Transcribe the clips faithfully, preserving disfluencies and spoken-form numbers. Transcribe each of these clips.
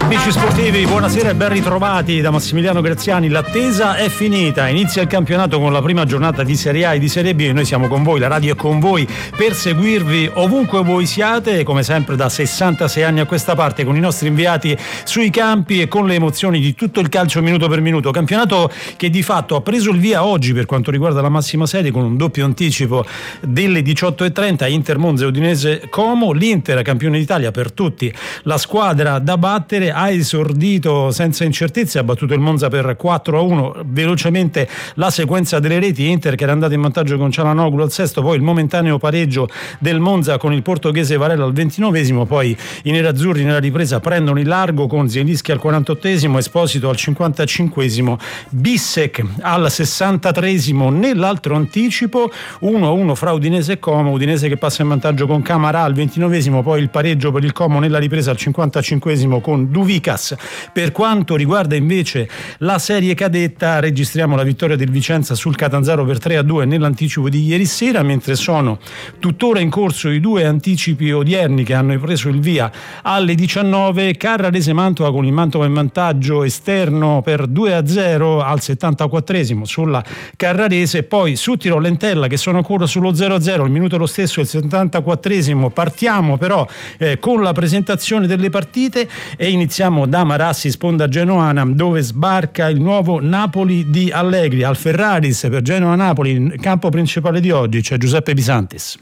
Amici sportivi, buonasera e ben ritrovati da Massimiliano Graziani. L'attesa è finita, inizia il campionato con la prima giornata di Serie A e di Serie B e noi siamo con voi, la radio è con voi per seguirvi ovunque voi siate, come sempre da sessantasei anni a questa parte, con i nostri inviati sui campi e con le emozioni di tutto il calcio minuto per minuto. Campionato che di fatto ha preso il via oggi per quanto riguarda la massima serie con un doppio anticipo delle diciotto e trenta, Inter Monza e Udinese Como. L'Inter, campione d'Italia per tutti, la squadra da battere, ha esordito senza incertezze, ha battuto il Monza per quattro a uno. Velocemente la sequenza delle reti: Inter che era andata in vantaggio con Cialanoglu al sesto, poi il momentaneo pareggio del Monza con il portoghese Varela al ventinovesimo, poi i nerazzurri nella ripresa prendono il largo con Zielinski al quarantottesimo, Esposito al cinquantacinquesimo, Bissek al sessantatreesimo nell'altro anticipo, uno a uno fra Udinese e Como, Udinese che passa in vantaggio con Camarà al ventinovesimo, poi il pareggio per il Como nella ripresa al cinquantacinquesimo con Duvicas. Per quanto riguarda invece la serie cadetta, registriamo la vittoria del Vicenza sul Catanzaro per tre a due nell'anticipo di ieri sera, mentre sono tuttora in corso i due anticipi odierni che hanno preso il via alle diciannove. Carrarese Mantova con il Mantova in vantaggio esterno per due a zero al settantaquattresimo sulla Carrarese, poi su Tirol Lentella che sono ancora sullo zero a zero, il minuto è lo stesso, il settantaquattresimo. Partiamo però eh, con la presentazione delle partite e iniziamo da Marassi, sponda genoana, dove sbarca il nuovo Napoli di Allegri. Al Ferraris per Genoa-Napoli, il campo principale di oggi c'è Giuseppe Pisantis.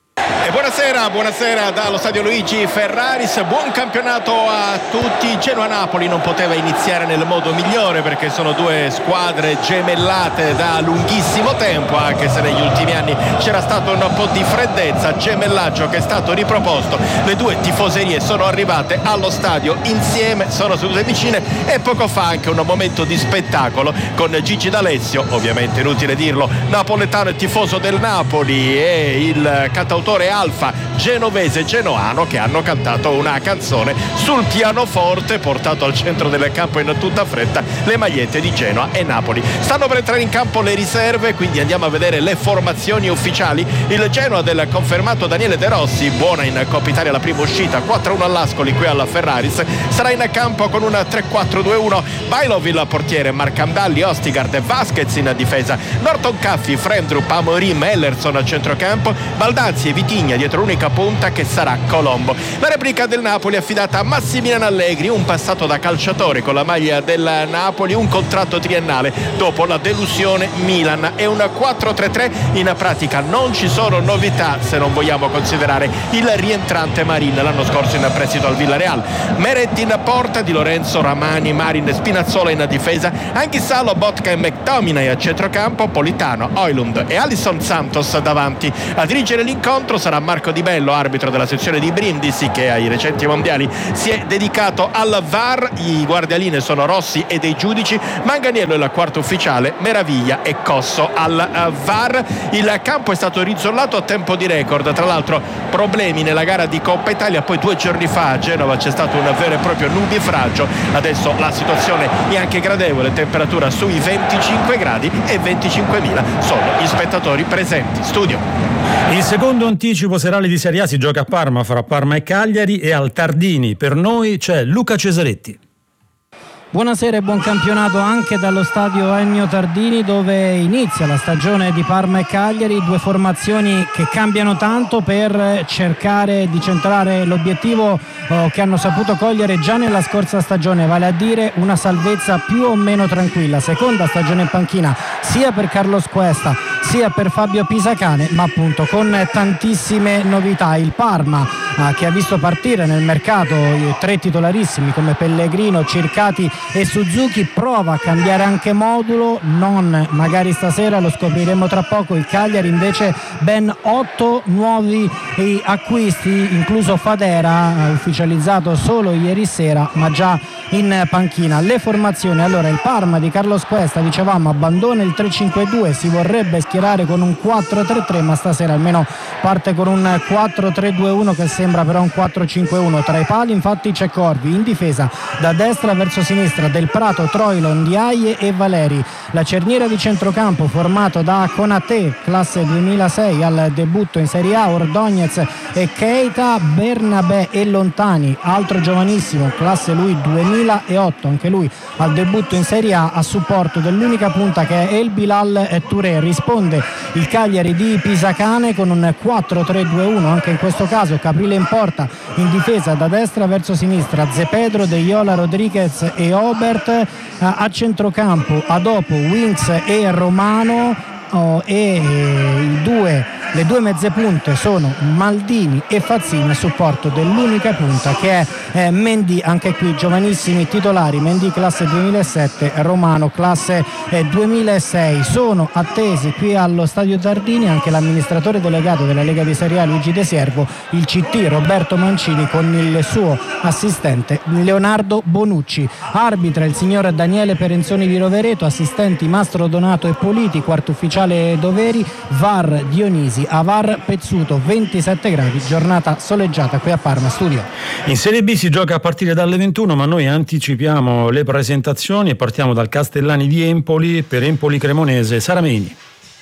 E buonasera, buonasera dallo stadio Luigi Ferraris, buon campionato a tutti. Genoa-Napoli non poteva iniziare nel modo migliore perché sono due squadre gemellate da lunghissimo tempo, anche se negli ultimi anni c'era stato un po' di freddezza, gemellaggio che è stato riproposto. Le due tifoserie sono arrivate allo stadio insieme, sono sedute vicine e poco fa anche un momento di spettacolo con Gigi D'Alessio, ovviamente inutile dirlo, napoletano e tifoso del Napoli, e il cantautore Alfa, genovese genoano, che hanno cantato una canzone sul pianoforte, portato al centro del campo in tutta fretta le magliette di Genoa e Napoli. Stanno per entrare in campo le riserve, quindi andiamo a vedere le formazioni ufficiali. Il Genoa del confermato Daniele De Rossi, buona in Coppa Italia la prima uscita, quattro a uno all'Ascoli qui alla Ferraris, sarà in campo con una tre quattro due uno. Bailov il portiere, Marcandalli, Ostigard e Vasquez in difesa, Norton Caffi, Frendrup, Amorim, Ellerson a centrocampo, Baldazzi e Vitigna dietro l'unica punta che sarà Colombo. La replica del Napoli affidata a Massimiliano Allegri, un passato da calciatore con la maglia del Napoli, un contratto triennale dopo la delusione Milan, e un quattro tre tre. In pratica non ci sono novità se non vogliamo considerare il rientrante Marin, l'anno scorso in prestito al Villarreal. Meretti in porta, Di Lorenzo, Ramani, Marin e Spinazzola in difesa, Anghissalo, Botka e McTominay a centrocampo, Politano, Højlund e Alisson Santos davanti. A dirigere l'incontro sarà Marco Di Bello, arbitro della sezione di Brindisi, che ai recenti mondiali si è dedicato al V A R. I guardialine sono Rossi e dei giudici, Manganiello è il quarto ufficiale, Meraviglia e Cosso al V A R. Il campo è stato rizzollato a tempo di record, tra l'altro problemi nella gara di Coppa Italia, poi due giorni fa a Genova c'è stato un vero e proprio nubifragio. Adesso la situazione è anche gradevole, temperatura sui venticinque gradi e venticinquemila sono gli spettatori presenti. Studio. Il secondo anticipo serale di Serie A si gioca a Parma, fra Parma e Cagliari, e al Tardini per noi c'è Luca Cesaretti. Buonasera e buon campionato anche dallo stadio Ennio Tardini, dove inizia la stagione di Parma e Cagliari, due formazioni che cambiano tanto per cercare di centrare l'obiettivo oh, che hanno saputo cogliere già nella scorsa stagione, vale a dire una salvezza più o meno tranquilla. Seconda stagione in panchina sia per Carlos Cuesta sia per Fabio Pisacane, ma appunto con tantissime novità. Il Parma eh, che ha visto partire nel mercato i tre titolarissimi come Pellegrino, Circati e Suzuki, prova a cambiare anche modulo, non magari stasera, lo scopriremo tra poco. Il Cagliari invece ben otto nuovi acquisti, incluso Fadera, ufficializzato solo ieri sera, ma già in panchina. Le formazioni: allora il Parma di Carlos Cuesta, dicevamo, abbandona il tre cinque due, si vorrebbe schierare con un quattro tre tre, ma stasera almeno parte con un quattro tre due uno che sembra però un quattro cinque uno. Tra i pali infatti c'è Corvi, in difesa da destra verso sinistra Del Prato, Troilo, Ndiaye e Valeri. La cerniera di centrocampo formato da Konaté, classe duemilasei al debutto in Serie A, Ordóñez e Keita, Bernabé e Lontani, altro giovanissimo, classe lui duemilaotto, anche lui al debutto in Serie A, a supporto dell'unica punta che è El Bilal Touré. Risponde il Cagliari di Pisacane con un quattro tre due uno, anche in questo caso Caprile in porta, in difesa da destra verso sinistra Zepedro, De Iola, Rodriguez e Obert, a centrocampo a dopo Winks e Romano, oh, e i due le due mezze punte sono Maldini e Fazzini a supporto dell'unica punta che è eh, Mendy, anche qui giovanissimi titolari, Mendy classe duemilasette, Romano classe eh, duemilasei. Sono attesi qui allo Stadio Tardini anche l'amministratore delegato della Lega di Serie A Luigi De Siervo, il C T Roberto Mancini con il suo assistente Leonardo Bonucci. Arbitra il signor Daniele Perenzoni di Rovereto, assistenti Mastro Donato e Politi, quarto ufficiale Doveri, V A R Dionisi, A V A R Pezzuto. Ventisette gradi, giornata soleggiata qui a Parma Studio. In Serie B si gioca a partire dalle ventuno, ma noi anticipiamo le presentazioni e partiamo dal Castellani di Empoli per Empoli Cremonese. Sara Meni.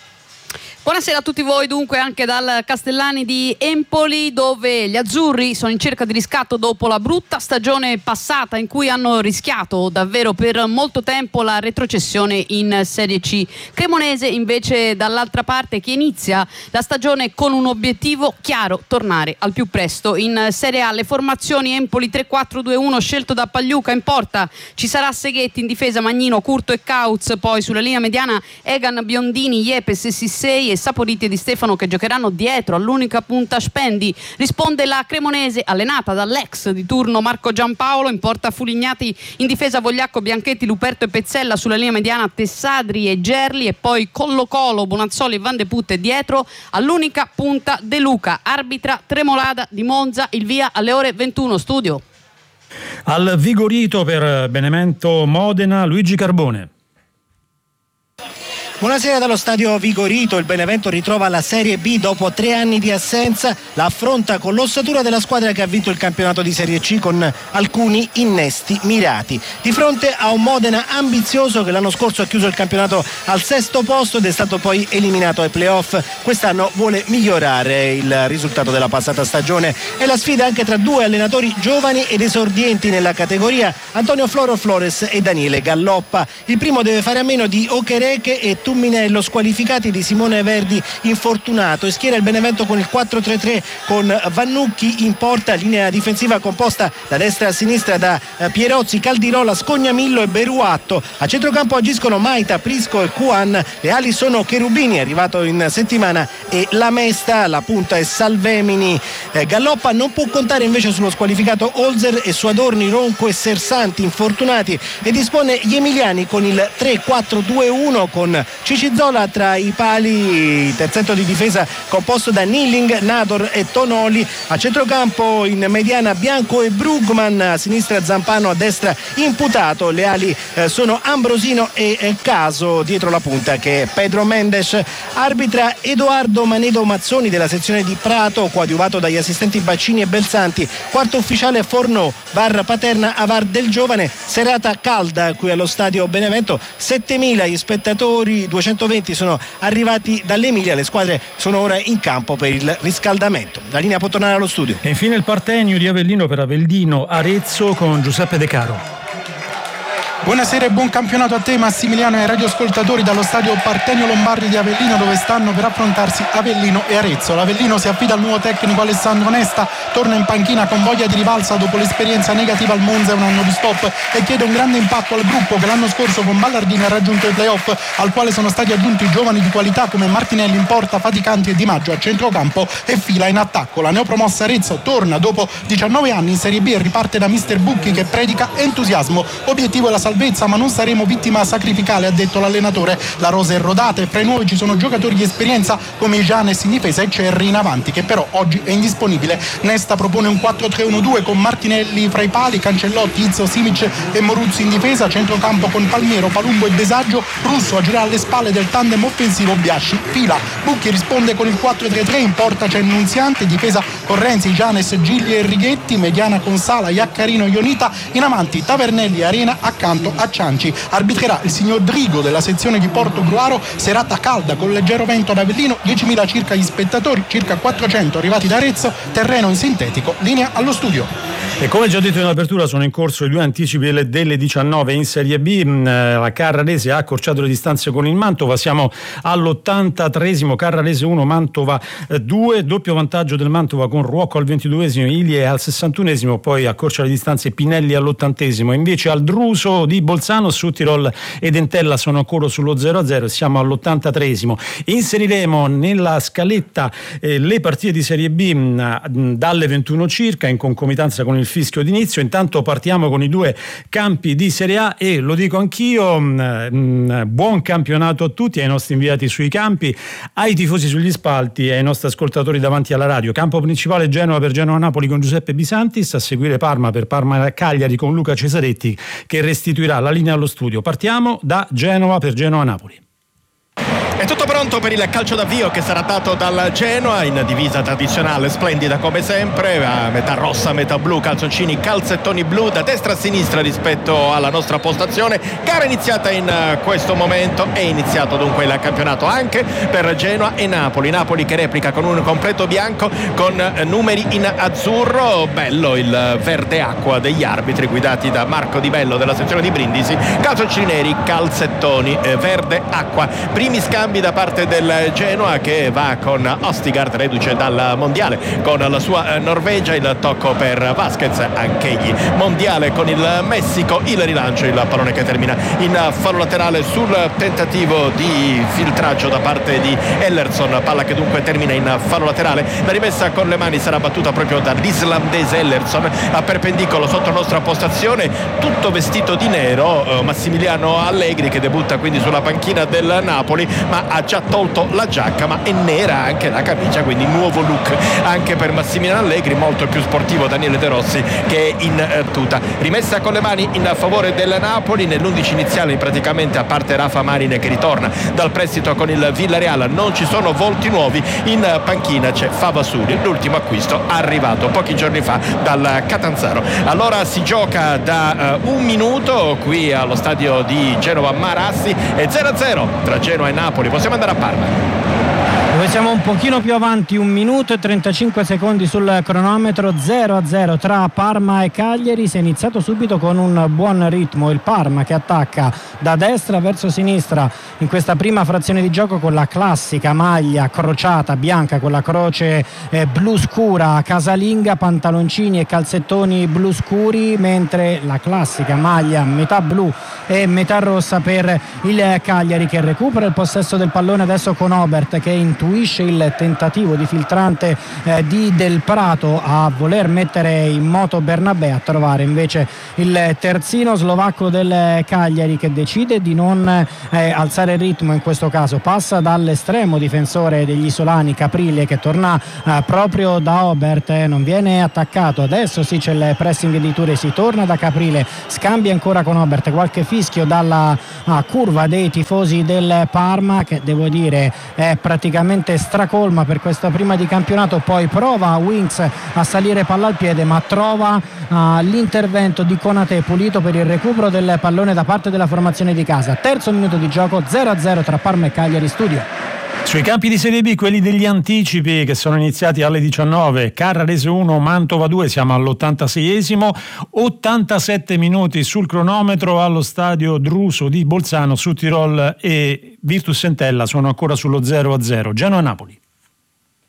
Buonasera a tutti voi, dunque anche dal Castellani di Empoli, dove gli azzurri sono in cerca di riscatto dopo la brutta stagione passata in cui hanno rischiato davvero per molto tempo la retrocessione in Serie C. Cremonese invece dall'altra parte, che inizia la stagione con un obiettivo chiaro: tornare al più presto in Serie A. Le formazioni: Empoli tre quattro due uno scelto da Pagliuca, in porta ci sarà Seghetti, in difesa Magnino, Curto e Cauz, poi sulla linea mediana Egan, Biondini, Yepes e Sissei e Saporiti e Di Stefano che giocheranno dietro all'unica punta Spendi. Risponde la Cremonese allenata dall'ex di turno Marco Giampaolo, in porta Fulignati, in difesa Vogliacco, Bianchetti, Luperto e Pezzella, sulla linea mediana Tessadri e Gerli e poi Collo Colo, Bonazzoli e Van de Putte dietro all'unica punta De Luca. Arbitra Tremolada di Monza, il via alle ore ventuno. Studio al Vigorito per Benevento Modena Luigi Carbone. Buonasera dallo stadio Vigorito. Il Benevento ritrova la Serie B dopo tre anni di assenza, la affronta con l'ossatura della squadra che ha vinto il campionato di Serie C con alcuni innesti mirati, di fronte a un Modena ambizioso che l'anno scorso ha chiuso il campionato al sesto posto ed è stato poi eliminato ai playoff. Quest'anno vuole migliorare il risultato della passata stagione. È la sfida anche tra due allenatori giovani ed esordienti nella categoria, Antonio Floro Flores e Daniele Galloppa. Il primo deve fare a meno di Okereke e Tumminello, squalificati, di Simone Verdi infortunato, e schiera il Benevento con il quattro tre tre con Vannucchi in porta, linea difensiva composta da destra a sinistra da Pierozzi, Caldirola, Scognamillo e Beruatto. A centrocampo agiscono Maita, Prisco e Cuan, le ali sono Cherubini, arrivato in settimana, e La Mesta, la punta è Salvemini. eh, Galloppa non può contare invece sullo squalificato Olzer e su Adorni, Ronco e Sersanti infortunati, e dispone gli emiliani con il tre quattro due uno con Cicizzola tra i pali, il terzetto di difesa composto da Nilling, Nador e Tonoli. A centrocampo in mediana Bianco e Brugman, a sinistra Zampano, a destra Imputato. Le ali eh, sono Ambrosino e eh, Caso, dietro la punta che è Pedro Mendes. Arbitra Edoardo Manedo Mazzoni della sezione di Prato, coadiuvato dagli assistenti Baccini e Belsanti. Quarto ufficiale Fornò, V A R Paterna a V A R del Giovane. Serata calda qui allo stadio Benevento, settemila gli spettatori, duecentoventi sono arrivati dall'Emilia. Le squadre sono ora in campo per il riscaldamento. La linea può tornare allo studio. E infine il Partenio di Avellino per Avellino Arezzo con Giuseppe De Caro. Buonasera e buon campionato a te Massimiliano e ai radioascoltatori dallo stadio Partenio Lombardi di Avellino, dove stanno per affrontarsi Avellino e Arezzo. L'Avellino si affida al nuovo tecnico Alessandro Nesta, torna in panchina con voglia di rivalsa dopo l'esperienza negativa al Monza e un anno di stop, e chiede un grande impatto al gruppo che l'anno scorso con Ballardini ha raggiunto i playoff, al quale sono stati aggiunti giovani di qualità come Martinelli in porta, Faticanti e Di Maggio a centrocampo e fila in attacco. La neopromossa Arezzo torna dopo diciannove anni in Serie B e riparte da mister Bucchi che predica entusiasmo. Obiettivo è la salvezza salvezza, ma non saremo vittima sacrificale, ha detto l'allenatore. La rosa è rodata e fra i nuovi ci sono giocatori di esperienza come Gianes in difesa e Cerri in avanti, che però oggi è indisponibile. Nesta propone un quattro tre uno due con Martinelli fra i pali, Cancellotti, Izzo, Simic e Moruzzi in difesa, centrocampo con Palmiero, Palumbo e Desaggio, Russo a girare alle spalle del tandem offensivo Biasci, fila. Bucchi risponde con il quattro tre tre, in porta c'è Nunziante, difesa con Renzi, Gianes, Gigli e Righetti, mediana con Sala, Iaccarino, Ionita, in avanti Tavernelli e Arena accanto a Cianci. Arbitrerà il signor Drigo della sezione di Porto Gruaro, serata calda con leggero vento ad Avellino, diecimila circa gli spettatori, circa quattrocento arrivati da Arezzo, terreno in sintetico, linea allo studio. E come già detto in apertura, sono in corso i due anticipi delle diciannove in Serie B. La Carrarese ha accorciato le distanze con il Mantova, siamo all'ottantatreesimo, Carrarese uno, Mantova due, doppio vantaggio del Mantova con Ruocco al ventiduesimo, Ilie al sessantunesimo, poi accorcia le distanze Pinelli all'ottantesimo. Invece al Druso di Bolzano, Suttirol ed Entella sono ancora sullo zero a zero e siamo all'ottantatreesimo. Inseriremo nella scaletta eh, le partite di Serie B mh, dalle ventuno circa, in concomitanza con il fischio d'inizio. Intanto partiamo con i due campi di Serie A e lo dico anch'io, mh, mh, buon campionato a tutti, ai nostri inviati sui campi, ai tifosi sugli spalti e ai nostri ascoltatori davanti alla radio. Campo principale Genova per Genova-Napoli con Giuseppe Bisantis, a seguire Parma per Parma-Cagliari con Luca Cesaretti che restituirà la linea allo studio. Partiamo da Genova per Genova-Napoli. È tutto pronto per il calcio d'avvio che sarà dato dal Genoa in divisa tradizionale splendida come sempre, a metà rossa, metà blu, calzoncini, calzettoni blu da destra a sinistra rispetto alla nostra postazione. Gara iniziata in questo momento, è iniziato dunque il campionato anche per Genoa e Napoli. Napoli che replica con un completo bianco con numeri in azzurro, bello il verde acqua degli arbitri guidati da Marco Di Bello della sezione di Brindisi, calzoncini neri, calzettoni eh, verde acqua. Primi scambi da parte del Genoa che va con Ostigard, reduce dal mondiale con la sua Norvegia, il tocco per Vasquez, anch'egli mondiale con il Messico, il rilancio, il pallone che termina in fallo laterale sul tentativo di filtraggio da parte di Ellerson, palla che dunque termina in fallo laterale. La rimessa con le mani sarà battuta proprio dall'islandese Ellerson a perpendicolo sotto nostra postazione, tutto vestito di nero. Massimiliano Allegri che debutta quindi sulla panchina del Napoli, ma ha già tolto la giacca, ma è nera anche la camicia, quindi nuovo look anche per Massimiliano Allegri, molto più sportivo Daniele De Rossi che è in eh, tuta. Rimessa con le mani in favore del Napoli, nell'undici iniziale praticamente a parte Rafa Marine che ritorna dal prestito con il Villarreal non ci sono volti nuovi, in panchina c'è Favasuri, l'ultimo acquisto arrivato pochi giorni fa dal Catanzaro. Allora si gioca da uh, un minuto qui allo stadio di Genova Marassi, è zero a zero tra Genoa e Napoli. Possiamo andare a Parma, dove siamo un pochino più avanti, un minuto e trentacinque secondi sul cronometro, zero a zero tra Parma e Cagliari. Si è iniziato subito con un buon ritmo, il Parma che attacca da destra verso sinistra in questa prima frazione di gioco con la classica maglia crociata bianca con la croce eh, blu scura casalinga, pantaloncini e calzettoni blu scuri, mentre la classica maglia metà blu e metà rossa per il Cagliari, che recupera il possesso del pallone adesso con Obert che intuisce il tentativo di filtrante eh, di Del Prato a voler mettere in moto Bernabé, a trovare invece il terzino slovacco del Cagliari che decide di non eh, alzare il ritmo. In questo caso passa dall'estremo difensore degli isolani Caprile che torna eh, proprio da Obert, eh, non viene attaccato, adesso sì c'è il pressing di Ture, si torna da Caprile, scambia ancora con Obert, qualche fischio dalla ah, curva dei tifosi del Parma che devo dire è praticamente stracolma per questa prima di campionato. Poi prova Winks a salire palla al piede ma trova uh, l'intervento di Konate pulito per il recupero del pallone da parte della formazione di casa. Terzo minuto di gioco, zero a zero tra Parma e Cagliari. Studio sui campi di Serie B, quelli degli anticipi che sono iniziati alle diciannove, Carrarese uno, Mantova due, siamo all'ottantaseiesimo, ottantasette minuti sul cronometro allo stadio Druso di Bolzano, Suttirol e Virtus Entella sono ancora sullo zero a zero. Genoa-Napoli.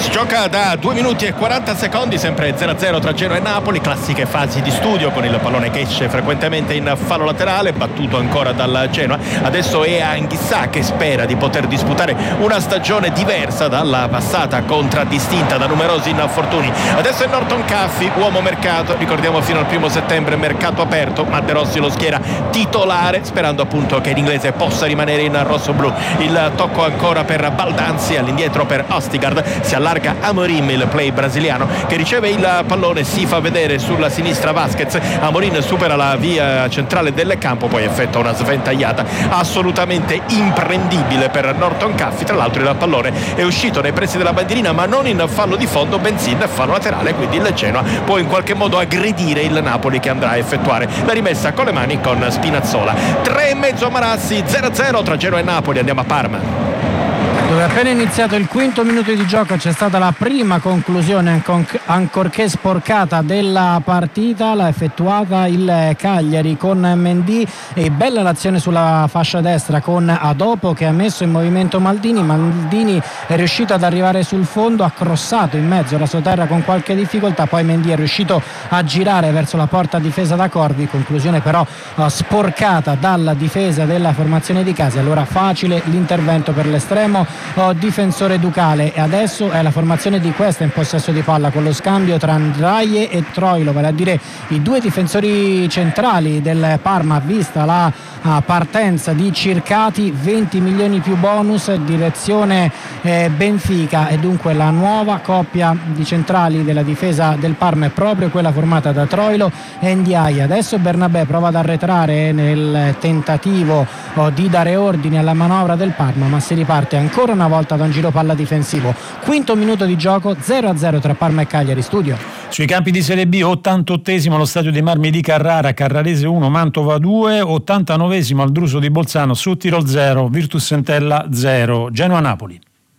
Si gioca da due minuti e quaranta secondi, sempre zero a zero tra Genoa e Napoli, classiche fasi di studio con il pallone che esce frequentemente in fallo laterale, battuto ancora dal Genoa. Adesso è Anghissà che spera di poter disputare una stagione diversa dalla passata, contraddistinta da numerosi infortuni. Adesso è Norton Caffey, uomo mercato, ricordiamo fino al primo settembre mercato aperto, ma De Rossi lo schiera titolare, sperando appunto che l'inglese possa rimanere in rosso-blu. Il tocco ancora per Baldanzi, all'indietro per Ostigard, si allarga Amorim, il play brasiliano, che riceve il pallone, si fa vedere sulla sinistra Vasquez. Amorim supera la via centrale del campo, poi effettua una sventagliata assolutamente imprendibile per Norton Caffey. Tra l'altro il pallone è uscito nei pressi della bandierina, ma non in fallo di fondo, bensì in fallo laterale, quindi il Genoa può in qualche modo aggredire il Napoli, che andrà a effettuare la rimessa con le mani con Spinazzola. Tre e mezzo a Marassi, zero a zero tra Genoa e Napoli. Andiamo a Parma, dove appena iniziato il quinto minuto di gioco c'è stata la prima conclusione, ancorché sporcata, della partita. L'ha effettuata il Cagliari con Mendy, e bella l'azione sulla fascia destra con Adopo che ha messo in movimento Maldini. Maldini è riuscito ad arrivare sul fondo, ha crossato in mezzo alla sua terra con qualche difficoltà, poi Mendy è riuscito a girare verso la porta difesa da Corvi, conclusione però sporcata dalla difesa della formazione di casa. Allora facile l'intervento per l'estremo Oh, difensore Ducale, e adesso è la formazione di Questa in possesso di palla con lo scambio tra Andraie e Troilo, vale a dire i due difensori centrali del Parma, vista la uh, partenza di Circati. Venti milioni più bonus direzione eh, Benfica, e dunque la nuova coppia di centrali della difesa del Parma è proprio quella formata da Troilo e Ndiaye. Adesso Bernabé prova ad arretrare nel tentativo oh, di dare ordine alla manovra del Parma, ma si riparte ancora una volta da un giro palla difensivo. Quinto minuto di gioco, zero a zero tra Parma e Cagliari. Studio sui campi di Serie B, ottantottesimo allo stadio dei Marmi di Carrara, Carrarese uno, Mantova due, ottantanovesimo al Druso di Bolzano, Südtirol zero, Virtus Entella zero, Genoa-Napoli.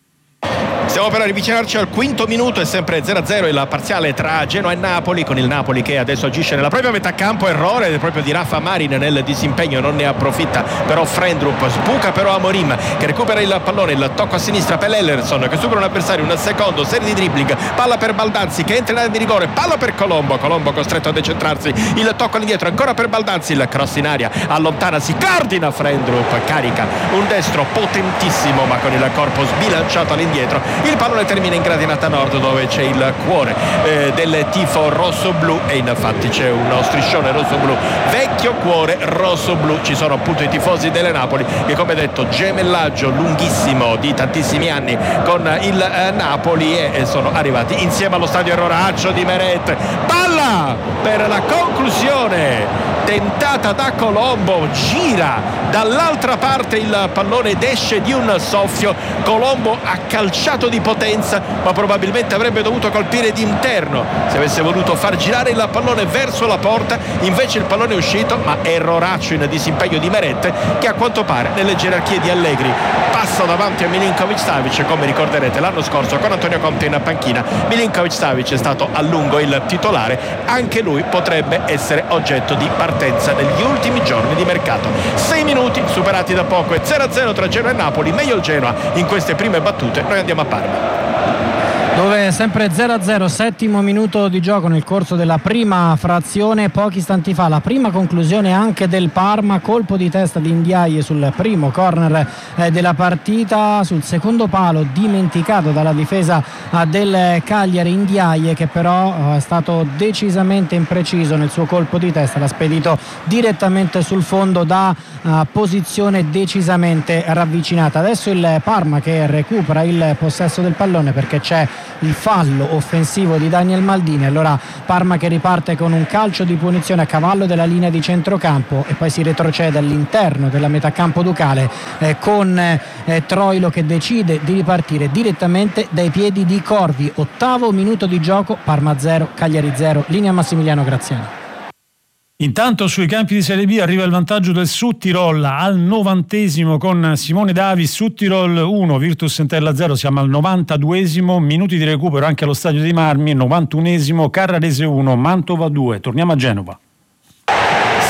Stiamo per avvicinarci al quinto minuto, è sempre zero a zero il parziale tra Genoa e Napoli, con il Napoli che adesso agisce nella propria metà campo. Errore proprio di Rafa Marin nel disimpegno, non ne approfitta però Frendrup, sbuca però Amorim che recupera il pallone, il tocco a sinistra per Ellerson che supera un avversario, un secondo, serie di dribbling, palla per Baldanzi che entra in area di rigore, palla per Colombo, Colombo costretto a decentrarsi, il tocco all'indietro ancora per Baldanzi, il cross in aria, allontana, si coordina Frendrup, carica un destro potentissimo ma con il corpo sbilanciato all'indietro. Il pallone termina in gradinata nord, dove c'è il cuore eh, del tifo rosso-blu, e infatti c'è uno striscione rosso-blu, vecchio cuore rosso-blu. Ci sono appunto i tifosi delle Napoli che, come detto, gemellaggio lunghissimo di tantissimi anni con il eh, Napoli, e, e sono arrivati insieme allo stadio. Erroraccio di Meret, palla per la conclusione tentata da Colombo, gira dall'altra parte il pallone ed esce di un soffio. Colombo ha calciato di potenza, ma probabilmente avrebbe dovuto colpire d'interno se avesse voluto far girare il pallone verso la porta. Invece il pallone è uscito, ma erroraccio in disimpegno di Meret, che a quanto pare nelle gerarchie di Allegri passa davanti a Milinkovic-Savic. Come ricorderete l'anno scorso con Antonio Conte in panchina, Milinkovic-Savic è stato a lungo il titolare, anche lui potrebbe essere oggetto di partenza negli ultimi giorni di mercato. Sei minuti superati da poco e zero a zero tra Genoa e Napoli, meglio il Genoa in queste prime battute. Noi andiamo a Parma, dove sempre zero a zero, settimo minuto di gioco nel corso della prima frazione. Pochi istanti fa la prima conclusione anche del Parma, colpo di testa di Ndiaye sul primo corner eh, della partita, sul secondo palo dimenticato dalla difesa eh, del Cagliari. Ndiaye, che però eh, è stato decisamente impreciso nel suo colpo di testa, l'ha spedito direttamente sul fondo da eh, posizione decisamente ravvicinata. Adesso il Parma che recupera il possesso del pallone, perché c'è il fallo offensivo di Daniel Maldini. Allora Parma che riparte con un calcio di punizione a cavallo della linea di centrocampo, e poi si retrocede all'interno della metà campo ducale eh, con eh, Troilo che decide di ripartire direttamente dai piedi di Corvi. Ottavo minuto di gioco, Parma zero, Cagliari zero, linea Massimiliano Graziani. Intanto sui campi di Serie B arriva il vantaggio del Südtirol al novantesimo con Simone Davis. Südtirol uno, Virtus Entella zero, siamo al novantaduesimo, minuti di recupero anche allo stadio dei Marmi, novantunesimo, Carrarese uno, Mantova due. Torniamo a Genova.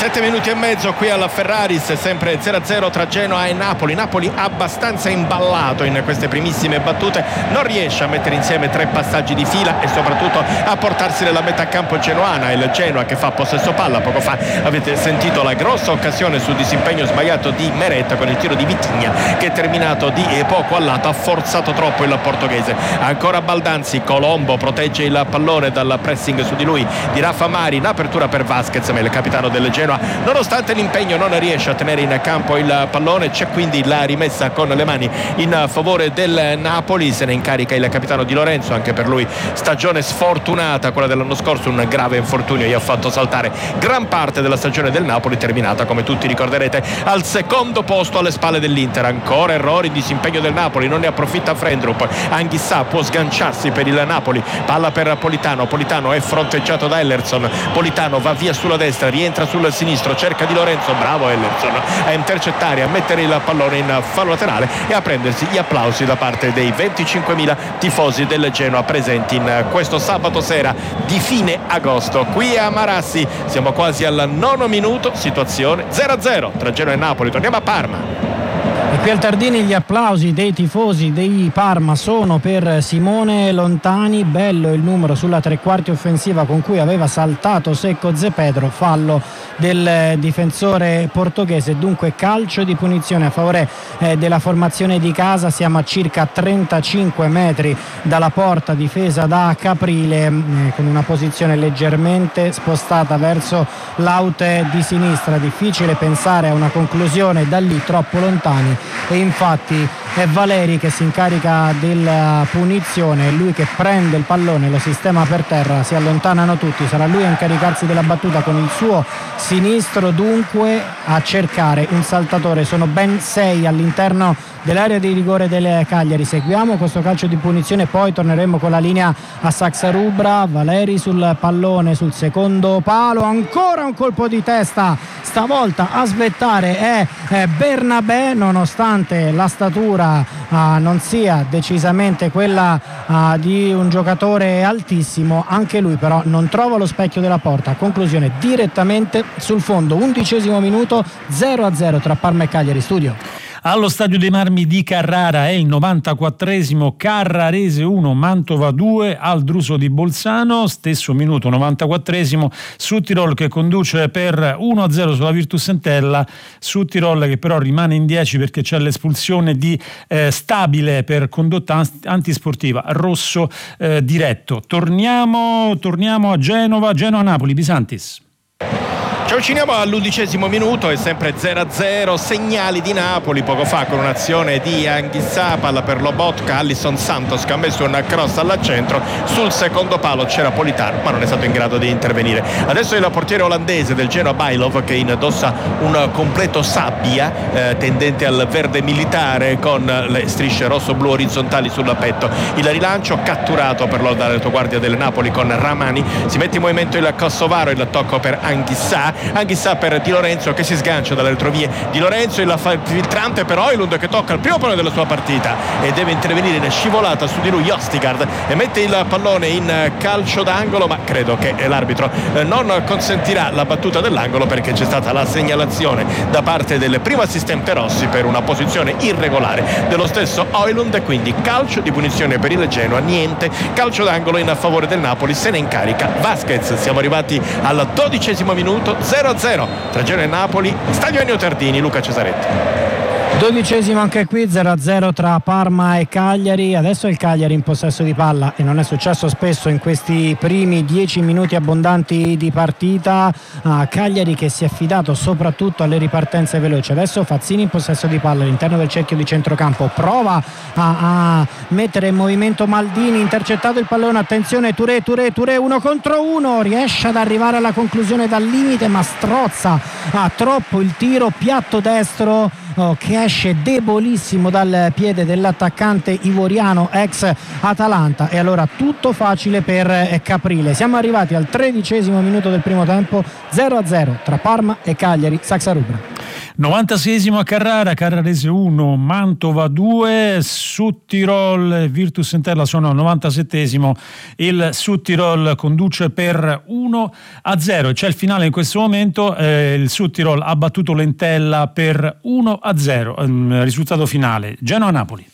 Sette minuti e mezzo qui alla Ferraris, sempre zero a zero tra Genoa e Napoli. Napoli abbastanza imballato in queste primissime battute, non riesce a mettere insieme tre passaggi di fila e soprattutto a portarsi nella metà campo genoana. Il Genoa che fa possesso palla, poco fa avete sentito la grossa occasione sul disimpegno sbagliato di Meret con il tiro di Vitigna che è terminato di poco a lato, ha forzato troppo il portoghese. Ancora Baldanzi, Colombo protegge il pallone dal pressing su di lui di Rafa Mari, in apertura per Vasquez, ma il capitano del Genoa nonostante l'impegno non riesce a tenere in campo il pallone. C'è quindi la rimessa con le mani in favore del Napoli, se ne incarica il capitano Di Lorenzo, anche per lui stagione sfortunata quella dell'anno scorso, un grave infortunio gli ha fatto saltare gran parte della stagione del Napoli, terminata come tutti ricorderete al secondo posto alle spalle dell'Inter. Ancora errori, disimpegno del Napoli, non ne approfitta Frendrup, Anghissà può sganciarsi per il Napoli, palla per Politano, Politano è fronteggiato da Ellerson, Politano va via sulla destra, rientra sul sinistro, cerca Di Lorenzo, bravo Ellerson a intercettare, a mettere il pallone in fallo laterale e a prendersi gli applausi da parte dei venticinquemila tifosi del Genoa presenti in questo sabato sera di fine agosto qui a Marassi. Siamo quasi al nono minuto, situazione zero a zero tra Genoa e Napoli. Torniamo a Parma. E qui al Tardini gli applausi dei tifosi dei Parma sono per Simone Lontani, bello il numero sulla tre quarti offensiva con cui aveva saltato secco Zepedro, fallo del difensore portoghese, dunque calcio di punizione a favore eh, della formazione di casa. Siamo a circa trentacinque metri dalla porta difesa da Caprile, eh, con una posizione leggermente spostata verso l'out di sinistra, difficile pensare a una conclusione da lì, troppo lontani, e infatti è Valeri che si incarica della punizione, lui che prende il pallone, lo sistema per terra, si allontanano tutti, sarà lui a incaricarsi della battuta con il suo sinistro, dunque a cercare un saltatore. Sono ben sei all'interno dell'area di rigore del Cagliari. Seguiamo questo calcio di punizione, poi torneremo con la linea a Saxarubra. Valeri sul pallone, sul secondo palo, ancora un colpo di testa, stavolta a svettare è Bernabé, nonostante la statura uh, non sia decisamente quella uh, di un giocatore altissimo, anche lui però non trova lo specchio della porta. Conclusione direttamente sul fondo, undicesimo minuto, zero a zero tra Parma e Cagliari. Studio. Allo Stadio dei Marmi di Carrara è il novantaquattresimo, Carrarese uno, Mantova due al Druso di Bolzano, stesso minuto, novantaquattresimo, Südtirol che conduce per uno a zero sulla Virtus Entella, Südtirol che però rimane in dieci perché c'è l'espulsione di eh, Stabile per condotta antisportiva, rosso eh, diretto. Torniamo, torniamo a Genova, Genoa-Napoli, Pisantis. Ci avviciniamo all'undicesimo minuto, è sempre zero a zero, segnali di Napoli poco fa con un'azione di Anghissà, palla per Lobotka, Alisson Santos che ha messo un cross al centro, sul secondo palo c'era Politano ma non è stato in grado di intervenire. Adesso è il portiere olandese del Genoa Bailov che indossa un completo sabbia eh, tendente al verde militare con le strisce rosso-blu orizzontali sul petto. Il rilancio catturato per l'Olda retroguardia del Napoli con Ramani, si mette in movimento il kosovaro, il tocco per Anghissà, Anghissà per Di Lorenzo che si sgancia dalle retrovie. Di Lorenzo il filtrante per Højlund che tocca il primo pallone della sua partita e deve intervenire in scivolata su di lui Jostigard e mette il pallone in calcio d'angolo, ma credo che l'arbitro non consentirà la battuta dell'angolo perché c'è stata la segnalazione da parte del primo assistente Rossi per una posizione irregolare dello stesso Højlund e quindi calcio di punizione per il Genoa, niente, calcio d'angolo in favore del Napoli, se ne incarica Vasquez. Siamo arrivati al dodicesimo minuto, zero a zero tra Genoa e Napoli, Stadio Ennio Tardini, Luca Cesaretti. Dodicesimo anche qui, zero a zero tra Parma e Cagliari. Adesso è il Cagliari in possesso di palla e non è successo spesso in questi primi dieci minuti abbondanti di partita. uh, Cagliari che si è affidato soprattutto alle ripartenze veloci. Adesso Fazzini in possesso di palla all'interno del cerchio di centrocampo, prova a, a mettere in movimento Maldini, intercettato il pallone, attenzione Touré, Touré, Touré uno contro uno, riesce ad arrivare alla conclusione dal limite ma strozza ah, troppo il tiro, piatto destro oh, che esce debolissimo dal piede dell'attaccante ivoriano ex Atalanta, e allora tutto facile per Caprile. Siamo arrivati al tredicesimo minuto del primo tempo, zero a zero tra Parma e Cagliari, Saxarubra. novantaseiesimo a Carrara, Carrarese uno, Mantova due, Südtirol e Virtus Entella sono al novantasettesimo, il Südtirol conduce per uno a zero, c'è il finale in questo momento, eh, il Südtirol ha battuto l'Entella per uno a zero, eh, risultato finale Genoa-Napoli.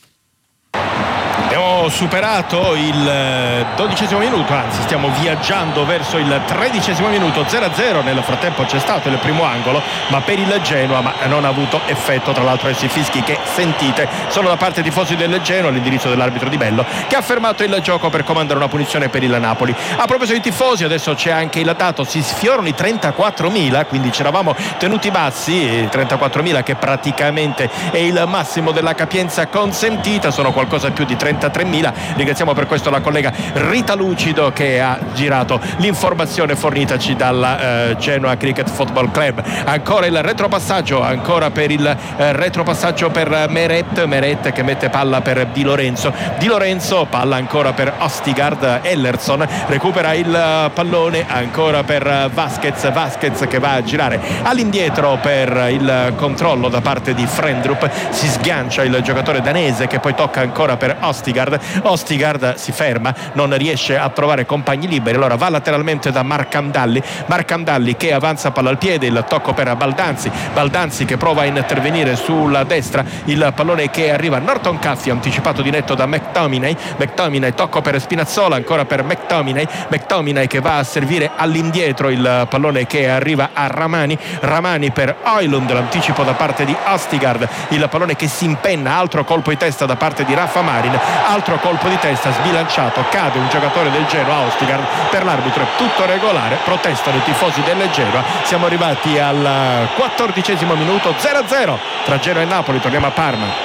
Abbiamo superato il dodicesimo minuto, anzi stiamo viaggiando verso il tredicesimo minuto, zero a zero. Nel frattempo c'è stato il primo angolo, ma per il Genoa ma non ha avuto effetto. Tra l'altro questi fischi che sentite sono da parte dei tifosi del Genoa, all'indirizzo dell'arbitro Di Bello, che ha fermato il gioco per comandare una punizione per il Napoli. A proposito di tifosi, adesso c'è anche il dato, si sfiorano i trentaquattromila, quindi ci eravamo tenuti bassi, trentaquattromila che praticamente è il massimo della capienza consentita, sono qualcosa più di trentatremila. Ringraziamo per questo la collega Rita Lucido che ha girato l'informazione fornitaci dalla eh, Genoa Cricket Football Club. Ancora il retropassaggio, ancora per il eh, retropassaggio per Meret, Meret che mette palla per Di Lorenzo, Di Lorenzo palla ancora per Ostigard, Ellerson recupera il pallone ancora per Vasquez, Vasquez che va a girare all'indietro per il controllo da parte di Frendrup, si sgancia il giocatore danese che poi tocca ancora per Ostigard, Ostigard si ferma, non riesce a trovare compagni liberi, allora va lateralmente da Marcandalli, Marcandalli che avanza palla al piede, il tocco per Baldanzi, Baldanzi che prova a intervenire sulla destra, il pallone che arriva a Norton Caffey, anticipato di netto da McTominay, McTominay tocco per Spinazzola, ancora per McTominay, McTominay che va a servire all'indietro, il pallone che arriva a Ramani, Ramani per Højlund, l'anticipo da parte di Ostigard, il pallone che si impenna, altro colpo di testa da parte di Rafa Marin, altro colpo di testa sbilanciato, cade un giocatore del Genoa, Ostigard, per l'arbitro è tutto regolare, protestano i tifosi del Genoa. Siamo arrivati al quattordicesimo minuto, zero a zero tra Genoa e Napoli. Torniamo a Parma.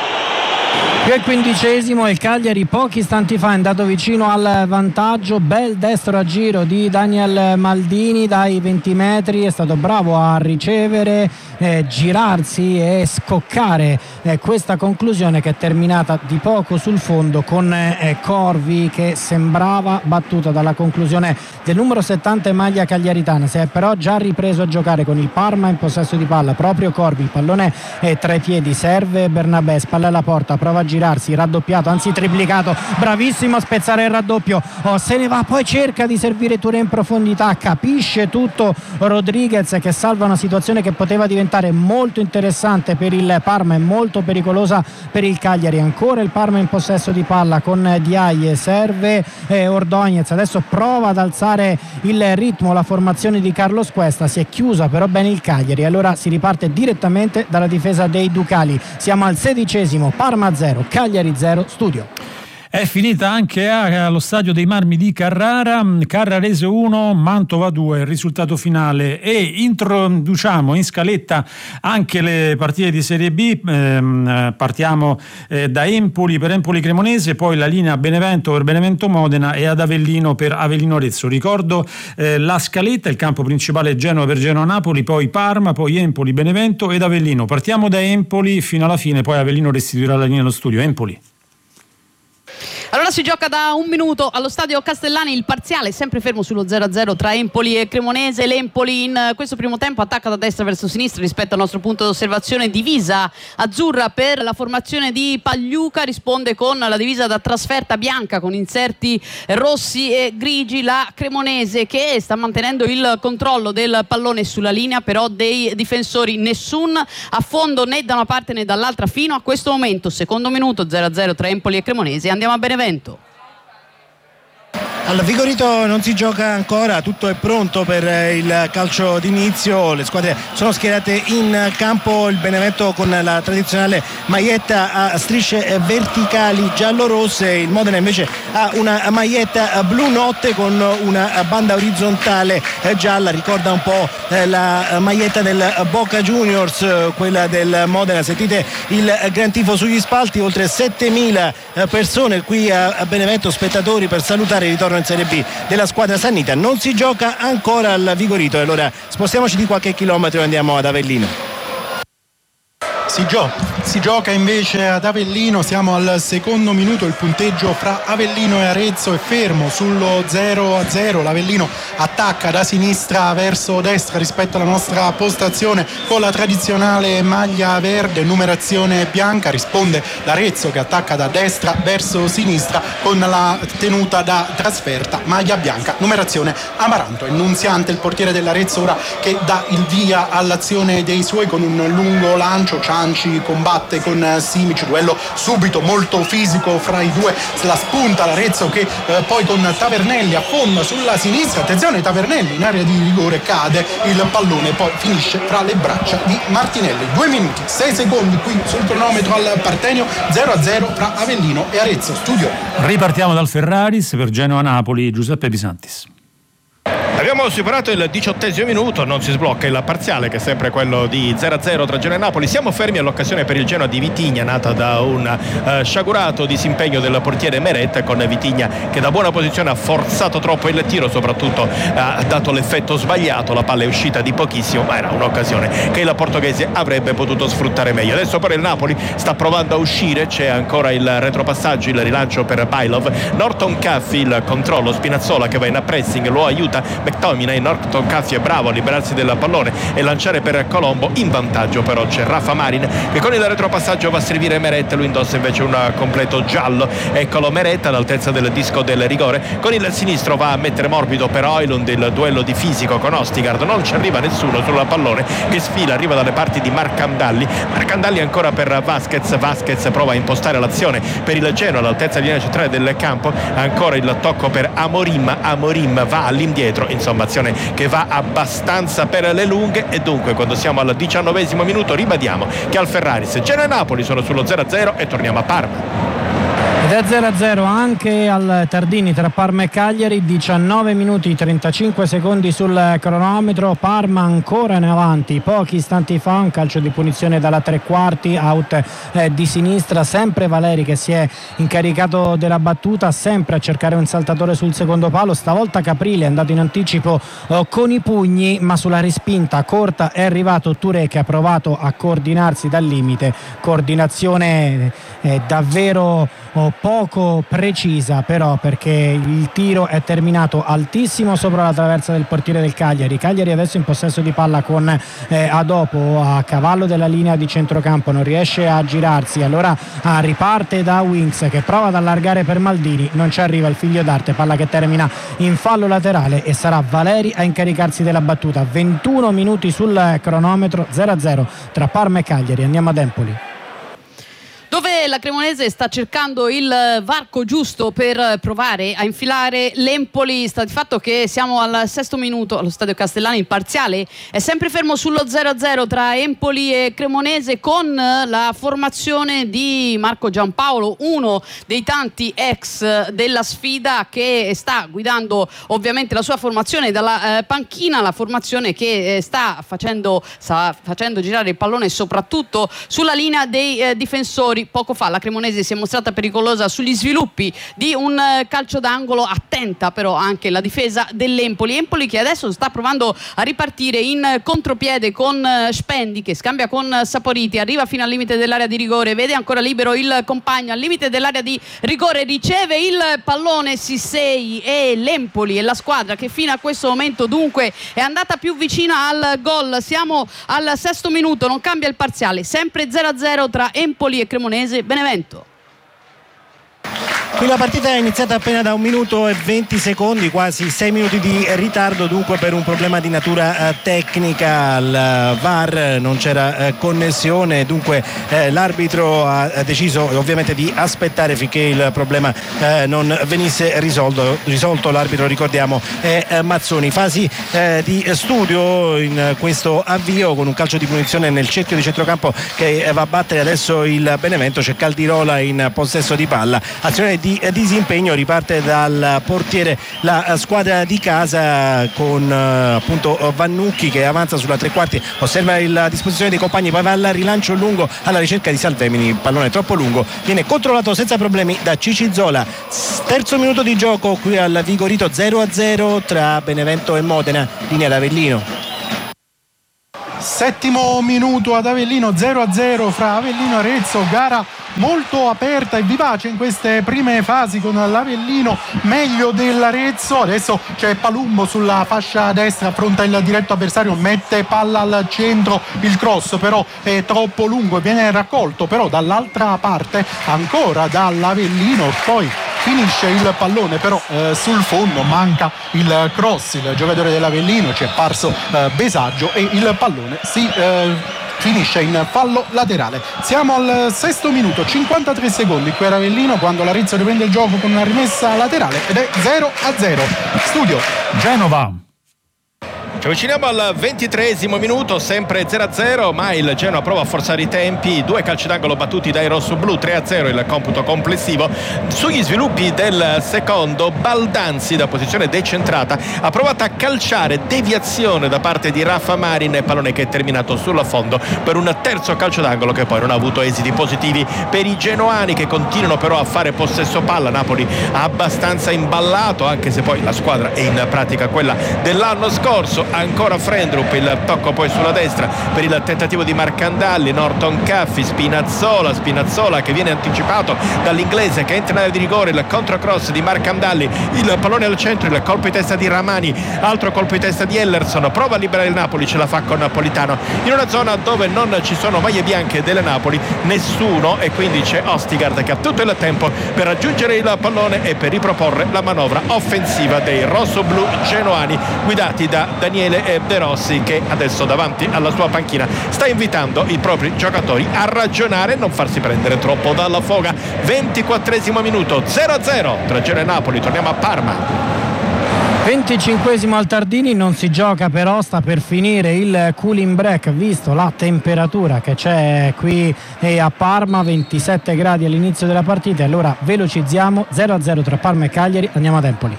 Qui al quindicesimo il Cagliari pochi istanti fa è andato vicino al vantaggio, bel destro a giro di Daniel Maldini dai venti metri, è stato bravo a ricevere, eh, girarsi e scoccare eh, questa conclusione che è terminata di poco sul fondo con eh, Corvi che sembrava battuta dalla conclusione del numero settanta in maglia cagliaritana. Si è però già ripreso a giocare con il Parma in possesso di palla, proprio Corvi, il pallone è tra i piedi, serve Bernabé, spalla alla porta, prova a girarsi, raddoppiato, anzi triplicato, bravissimo a spezzare il raddoppio, oh, se ne va, poi cerca di servire Touré in profondità, capisce tutto Rodriguez che salva una situazione che poteva diventare molto interessante per il Parma e molto pericolosa per il Cagliari. Ancora il Parma in possesso di palla con Diaye, serve eh, Ordóñez, adesso prova ad alzare il ritmo la formazione di Carlos Cuesta, si è chiusa però bene il Cagliari, allora si riparte direttamente dalla difesa dei Ducali. Siamo al sedicesimo, Parma zero, Cagliari zero, studio. È finita anche allo stadio dei Marmi di Carrara, Carrarese uno, Mantova due, il risultato finale, e introduciamo in scaletta anche le partite di Serie B. Eh, partiamo eh, da Empoli per Empoli Cremonese, poi la linea Benevento per Benevento Modena e ad Avellino per Avellino Arezzo. Ricordo eh, la scaletta, il campo principale Genoa per Genoa Napoli, poi Parma, poi Empoli, Benevento ed Avellino. Partiamo da Empoli fino alla fine, poi Avellino restituirà la linea allo studio. Empoli. Allora si gioca da un minuto allo stadio Castellani, il parziale è sempre fermo sullo zero a zero tra Empoli e Cremonese. L'Empoli in questo primo tempo attacca da destra verso sinistra rispetto al nostro punto d'osservazione, divisa azzurra per la formazione di Pagliuca, risponde con la divisa da trasferta bianca con inserti rossi e grigi la Cremonese, che sta mantenendo il controllo del pallone sulla linea però dei difensori, nessun affondo né da una parte né dall'altra fino a questo momento. Secondo minuto, zero a zero tra Empoli e Cremonese. Andiamo a Benevento. Al Vigorito non si gioca ancora, tutto è pronto per il calcio d'inizio, le squadre sono schierate in campo, il Benevento con la tradizionale maglietta a strisce verticali giallo-rosse, il Modena invece ha una maglietta blu notte con una banda orizzontale gialla, ricorda un po' la maglietta del Boca Juniors, quella del Modena. Sentite il gran tifo sugli spalti, oltre settemila persone qui a Benevento, spettatori per salutare il ritorno in Serie B della squadra sannita. Non si gioca ancora al Vigorito, e allora spostiamoci di qualche chilometro e andiamo ad Avellino. Si, gio- si gioca invece ad Avellino, siamo al secondo minuto, il punteggio fra Avellino e Arezzo è fermo sullo zero a zero. L'Avellino attacca da sinistra verso destra rispetto alla nostra postazione con la tradizionale maglia verde, numerazione bianca, risponde l'Arezzo che attacca da destra verso sinistra con la tenuta da trasferta, maglia bianca, numerazione amaranto. È Nunziante il portiere dell'Arezzo ora che dà il via all'azione dei suoi con un lungo lancio. Cianci combatte con Simic, duello subito molto fisico fra i due, la spunta l'Arezzo che eh, poi con Tavernelli affonda sulla sinistra, attenzione Tavernelli in area di rigore, cade il pallone, poi finisce fra le braccia di Martinelli. Due minuti, sei secondi qui sul cronometro al Partenio, zero a zero fra Avellino e Arezzo. Studio. Ripartiamo dal Ferraris per Genoa-Napoli, Giuseppe Pisantis. Abbiamo superato il diciottesimo minuto, non si sblocca il parziale che è sempre quello di zero a zero tra Genoa e Napoli. Siamo fermi all'occasione per il Genoa di Vitigna, nata da un uh, sciagurato disimpegno del portiere Meret, con Vitigna che da buona posizione ha forzato troppo il tiro, soprattutto uh, ha dato l'effetto sbagliato, la palla è uscita di pochissimo, ma era un'occasione che il portoghese avrebbe potuto sfruttare meglio. Adesso però il Napoli sta provando a uscire, c'è ancora il retropassaggio, il rilancio per Bailov, Norton Caffi il controllo, Spinazzola che va in pressing, lo aiuta McTominay. Norton Caffi è bravo a liberarsi del pallone e lanciare per Colombo, in vantaggio però c'è Rafa Marin che con il retropassaggio va a servire Meret, lui indossa invece un completo giallo. Eccolo Meret all'altezza del disco del rigore, con il sinistro va a mettere morbido per Højlund, il duello di fisico con Ostigard, non ci arriva nessuno sul pallone che sfila, arriva dalle parti di Marcandalli, Marcandalli ancora per Vasquez, Vasquez prova a impostare l'azione per il Genoa all'altezza di linea centrale del campo, ancora il tocco per Amorim, Amorim va all'indietro, insomma azione che va abbastanza per le lunghe. E dunque quando siamo al diciannovesimo minuto ribadiamo che al Ferraris Genoa e Napoli sono sullo zero a zero e torniamo a Parma. Ed è zero a zero anche al Tardini tra Parma e Cagliari, diciannove minuti trentacinque secondi sul cronometro. Parma ancora in avanti, pochi istanti fa un calcio di punizione dalla tre quarti, out eh, di sinistra, sempre Valeri che si è incaricato della battuta, sempre a cercare un saltatore sul secondo palo, stavolta Caprile è andato in anticipo eh, con i pugni, ma sulla respinta corta è arrivato Touré che ha provato a coordinarsi dal limite, coordinazione eh, davvero oh, poco precisa però, perché il tiro è terminato altissimo sopra la traversa del portiere del Cagliari. Cagliari adesso in possesso di palla con eh, Adopo a cavallo della linea di centrocampo, non riesce a girarsi, allora ah, riparte da Winks che prova ad allargare per Maldini, non ci arriva il figlio d'arte, palla che termina in fallo laterale e sarà Valeri a incaricarsi della battuta. ventuno minuti sul cronometro, zero a zero tra Parma e Cagliari. Andiamo ad Empoli, dove la Cremonese sta cercando il varco giusto per provare a infilare l'Empoli. Sta di fatto che siamo al sesto minuto allo Stadio Castellani, il parziale è sempre fermo sullo zero a zero tra Empoli e Cremonese, con la formazione di Marco Giampaolo, uno dei tanti ex della sfida, che sta guidando ovviamente la sua formazione dalla eh, panchina, la formazione che eh, sta facendo, sta facendo girare il pallone soprattutto sulla linea dei eh, difensori. Poco fa la Cremonese si è mostrata pericolosa sugli sviluppi di un calcio d'angolo, attenta però anche la difesa dell'Empoli. Empoli che adesso sta provando a ripartire in contropiede con Spendi che scambia con Saporiti, arriva fino al limite dell'area di rigore, vede ancora libero il compagno al limite dell'area di rigore, riceve il pallone Sissei e l'Empoli è la squadra che fino a questo momento dunque è andata più vicina al gol. Siamo al sesto minuto, non cambia il parziale, sempre zero a zero tra Empoli e Cremonese Benevento. Qui la partita è iniziata appena da un minuto e venti secondi, quasi sei minuti di ritardo dunque per un problema di natura eh, tecnica al V A R, non c'era eh, connessione, dunque eh, l'arbitro ha deciso ovviamente di aspettare finché il problema eh, non venisse risolto, risolto. L'arbitro, ricordiamo, è eh, Mazzoni. Fasi eh, di studio in questo avvio con un calcio di punizione nel cerchio di centrocampo che va a battere adesso il Benevento, c'è Caldirola in possesso di palla, azione di disimpegno, riparte dal portiere la squadra di casa con appunto Vannucchi che avanza sulla tre quarti, osserva la disposizione dei compagni, poi va al rilancio lungo alla ricerca di Salvemini, il pallone è troppo lungo, viene controllato senza problemi da Cicizola. Terzo minuto di gioco qui al Vigorito, zero a zero tra Benevento e Modena, linea d'Avellino. Settimo minuto ad Avellino, zero a zero fra Avellino e Arezzo, gara molto aperta e vivace in queste prime fasi con l'Avellino meglio dell'Arezzo. Adesso c'è Palumbo sulla fascia destra, affronta il diretto avversario, mette palla al centro, il cross però è troppo lungo e viene raccolto però dall'altra parte ancora dall'Avellino, poi finisce il pallone però eh, sul fondo, manca il cross, il giocatore dell'Avellino, ci è apparso eh, Besaggio e il pallone si eh, finisce in fallo laterale. Siamo al sesto minuto, cinquantatré secondi qui a Avellino quando l'Arezzo riprende il gioco con una rimessa laterale ed è zero a zero. Studio Genova. Ci avviciniamo al ventitreesimo minuto, sempre zero a zero, ma il Genoa prova a forzare i tempi, due calci d'angolo battuti dai rossoblù, tre a zero il computo complessivo. Sugli sviluppi del secondo, Baldanzi da posizione decentrata ha provato a calciare, deviazione da parte di Raffa Marin, pallone che è terminato sul fondo per un terzo calcio d'angolo che poi non ha avuto esiti positivi per i genoani, che continuano però a fare possesso palla. Napoli abbastanza imballato, anche se poi la squadra è in pratica quella dell'anno scorso. Ancora Frendrup, il tocco poi sulla destra per il tentativo di Marcandalli, Norton Caffi, Spinazzola Spinazzola che viene anticipato dall'inglese che entra in area di rigore, il controcross di Marcandalli, il pallone al centro, il colpo di testa di Ramani, altro colpo di testa di Ellerson, prova a liberare il Napoli, ce la fa con Napolitano in una zona dove non ci sono maglie bianche delle Napoli, nessuno, e quindi c'è Ostigard che ha tutto il tempo per raggiungere il pallone e per riproporre la manovra offensiva dei rossoblù genoani guidati da Daniele De Rossi, che adesso davanti alla sua panchina sta invitando i propri giocatori a ragionare e non farsi prendere troppo dalla foga. ventiquattresimo minuto, zero a zero tra Genoa e Napoli. Torniamo a Parma. venticinquesimo al Tardini, non si gioca però, sta per finire il cooling break visto la temperatura che c'è qui a Parma, ventisette gradi all'inizio della partita. Allora velocizziamo, zero a zero tra Parma e Cagliari, andiamo ad Empoli.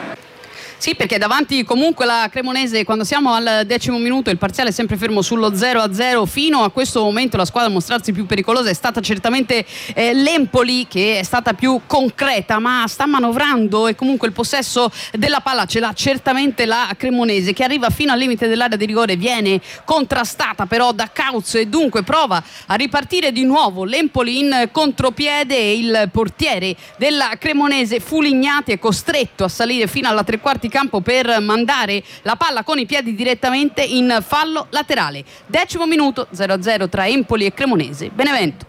Sì, perché davanti comunque la Cremonese, quando siamo al decimo minuto il parziale è sempre fermo sullo zero a zero. Fino a questo momento la squadra a mostrarsi più pericolosa è stata certamente eh, l'Empoli, che è stata più concreta ma sta manovrando, e comunque il possesso della palla ce l'ha certamente la Cremonese, che arriva fino al limite dell'area di rigore, viene contrastata però da Cauz e dunque prova a ripartire di nuovo l'Empoli in contropiede, e il portiere della Cremonese Fulignati è costretto a salire fino alla tre quarti campo per mandare la palla con i piedi direttamente in fallo laterale. Decimo minuto, zero a zero tra Empoli e Cremonese. Benevento.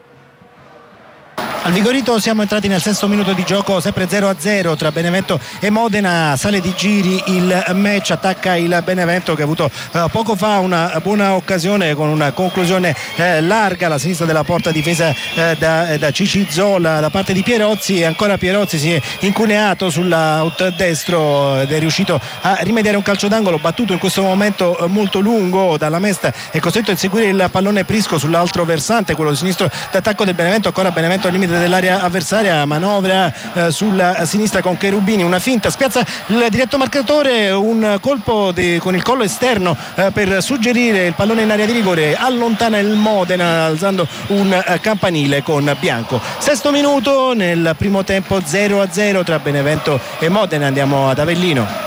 Al Vigorito siamo entrati nel sesto minuto di gioco, sempre zero a zero tra Benevento e Modena. Sale di giri il match, attacca il Benevento che ha avuto eh, poco fa una buona occasione con una conclusione eh, larga alla sinistra della porta, difesa eh, da, da Cicizzola da parte di Pierozzi, e ancora Pierozzi si è incuneato sull'out destro ed è riuscito a rimediare un calcio d'angolo battuto in questo momento eh, molto lungo dalla Mesta. È costretto a inseguire il pallone Prisco sull'altro versante, quello sinistro d'attacco del Benevento. Ancora Benevento al limite dell'area avversaria, manovra eh, sulla sinistra con Cherubini, una finta, spiazza il diretto marcatore, un colpo di, con il collo esterno eh, per suggerire il pallone in area di rigore, allontana il Modena alzando un eh, campanile con Bianco. Sesto minuto nel primo tempo, zero a zero tra Benevento e Modena. Andiamo ad Avellino.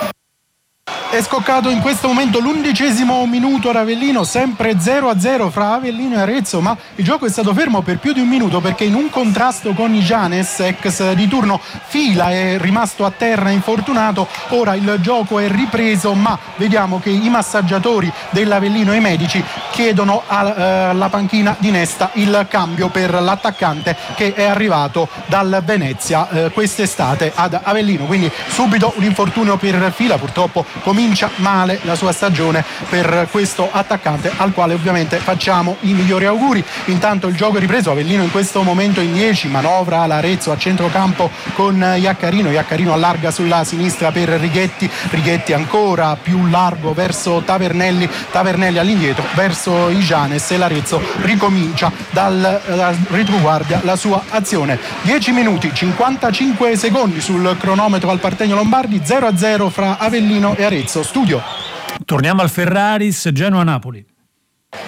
È scoccato in questo momento l'undicesimo minuto ad Avellino, sempre zero a zero fra Avellino e Arezzo, ma il gioco è stato fermo per più di un minuto perché in un contrasto con Ijanes, ex di turno Fila, è rimasto a terra infortunato. Ora il gioco è ripreso, ma vediamo che i massaggiatori dell'Avellino e i medici chiedono alla panchina di Nesta il cambio per l'attaccante che è arrivato dal Venezia eh, quest'estate ad Avellino, quindi subito un infortunio per Fila. Purtroppo comincia male la sua stagione per questo attaccante, al quale ovviamente facciamo i migliori auguri. Intanto il gioco è ripreso, Avellino in questo momento in dieci, manovra l'Arezzo a centrocampo con Iaccarino, Iaccarino allarga sulla sinistra per Righetti, Righetti ancora più largo verso Tavernelli, Tavernelli all'indietro verso Ijanes, e l'Arezzo ricomincia dal, dal retroguardia la sua azione. dieci minuti cinquantacinque secondi sul cronometro al Partenio Lombardi, zero a zero fra Avellino e Arezzo. Studio. Torniamo al Ferraris, Genoa-Napoli.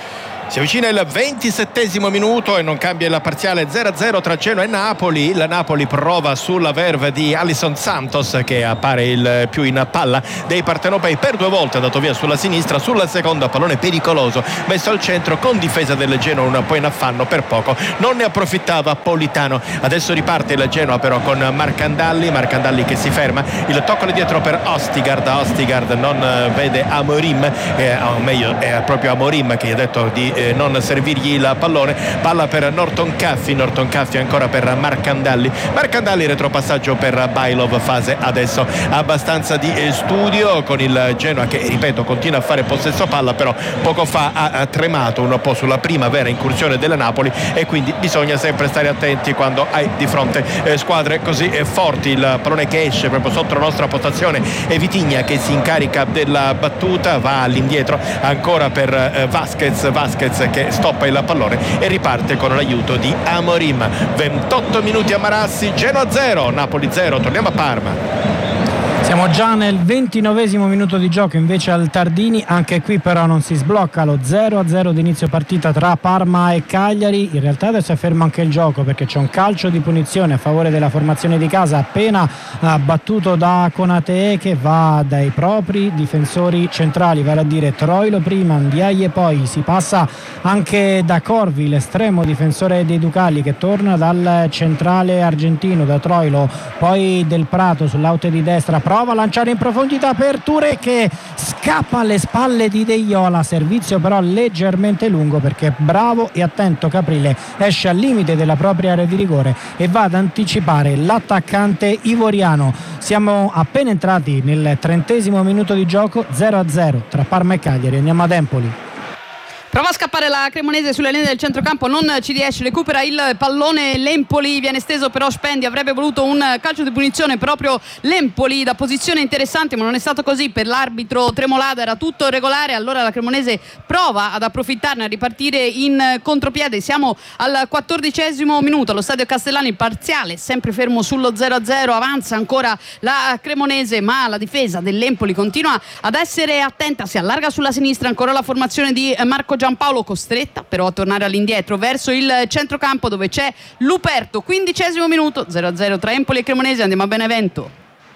Si avvicina il ventisettesimo minuto e non cambia il parziale zero a zero tra Genoa e Napoli. Il Napoli prova sulla verve di Alisson Santos, che appare il più in palla dei partenopei. Per due volte ha dato via sulla sinistra, sulla seconda pallone pericoloso messo al centro con difesa del Genoa un po' in affanno, per poco non ne approfittava Politano. Adesso riparte il Genoa però con Marcandalli, Marcandalli che si ferma, il tocco di dietro per Ostigard. Ostigard non vede Amorim, eh, o meglio è proprio Amorim che gli ha detto di eh, non servirgli il pallone. Palla per Norton Caffi, Norton Caffi ancora per Marcandalli, Marcandalli retropassaggio per Bailov. Fase adesso abbastanza di eh, studio con il Genoa che, ripeto, continua a fare possesso palla, però poco fa ha, ha tremato un po' sulla prima vera incursione della Napoli, e quindi bisogna sempre stare attenti quando hai di fronte eh, squadre così eh, forti. Il pallone che esce proprio sotto la nostra postazione e Vitigna che si incarica della battuta, va all'indietro ancora per eh, Vasquez, Vasquez che stoppa il pallone e riparte con l'aiuto di Amorim. ventotto minuti a Marassi, Genoa zero, Napoli zero. Torniamo a Parma. Siamo già nel ventinovesimo minuto di gioco invece al Tardini, anche qui però non si sblocca lo zero a zero di inizio partita tra Parma e Cagliari. In realtà adesso è fermo anche il gioco perché c'è un calcio di punizione a favore della formazione di casa appena battuto da Konate, che va dai propri difensori centrali, vale a dire Troilo prima, Ndiaye poi, si passa anche da Corvi, l'estremo difensore dei Ducali, che torna dal centrale argentino, da Troilo, poi Del Prato sull'aute di destra, prova a lanciare in profondità per Touré che scappa alle spalle di De Iola, servizio però leggermente lungo perché bravo e attento Caprile esce al limite della propria area di rigore e va ad anticipare l'attaccante ivoriano. Siamo appena entrati nel trentesimo minuto di gioco, zero a zero tra Parma e Cagliari. Andiamo ad Empoli. Prova a scappare la Cremonese sulle linee del centrocampo, non ci riesce, recupera il pallone l'Empoli, viene steso però Spendi, avrebbe voluto un calcio di punizione proprio l'Empoli da posizione interessante, ma non è stato così per l'arbitro Tremolada, era tutto regolare. Allora la Cremonese prova ad approfittarne, a ripartire in contropiede. Siamo al quattordicesimo minuto allo stadio Castellani, parziale sempre fermo sullo zero a zero, avanza ancora la Cremonese ma la difesa dell'Empoli continua ad essere attenta, si allarga sulla sinistra ancora la formazione di Marco Giampaolo, costretta però a tornare all'indietro verso il centrocampo dove c'è Luperto. Quindicesimo minuto, zero a zero tra Empoli e Cremonese. Andiamo a Benevento.